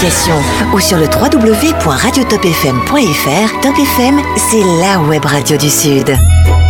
application ou sur le www.radiotopfm.fr. Top FM, c'est la web radio du Sud.